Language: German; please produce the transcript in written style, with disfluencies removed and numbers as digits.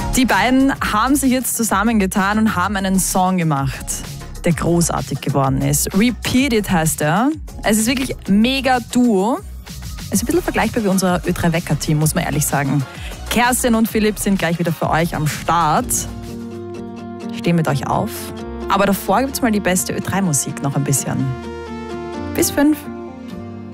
Die beiden haben sich jetzt zusammengetan und haben einen Song gemacht, der großartig geworden ist. Repeat It heißt er. Es ist wirklich mega Duo. Es ist ein bisschen vergleichbar wie unser Ö3 Wecker-Team, muss man ehrlich sagen. Kerstin und Philipp sind gleich wieder für euch am Start. Stehen mit euch auf. Aber davor gibt's mal die beste Ö3-Musik noch ein bisschen. Bis 5.